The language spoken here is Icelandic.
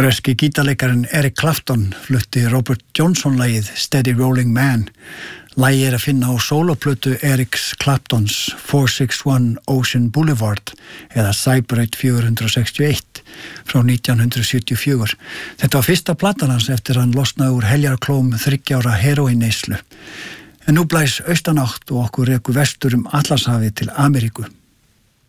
Breski gítarleikarinn Eric Clapton flutti Robert Johnson-lagið Steady Rolling Man. Lagið að finna á sóloplötu Eric Claptons 461 Ocean Boulevard eða Cybraid 461 frá 1974. Þetta var fyrsta platan hans eftir hann losnaði úr heljarklóm 3 ára heroínneyslu. En nú blæs austanátt og okkur rekur vestur Atlantshafið til Ameríku.